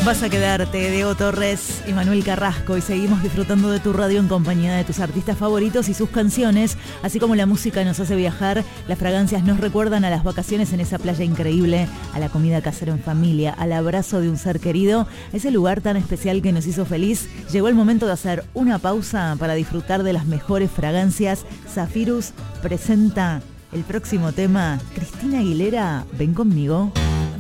Vas a quedarte, Diego Torres y Manuel Carrasco, y seguimos disfrutando de tu radio en compañía de tus artistas favoritos y sus canciones. Así como la música nos hace viajar, las fragancias nos recuerdan a las vacaciones en esa playa increíble, a la comida casera en familia, al abrazo de un ser querido, a ese lugar tan especial que nos hizo feliz. Llegó el momento de hacer una pausa para disfrutar de las mejores fragancias. Zephyrus presenta el próximo tema. Cristina Aguilera, ven conmigo.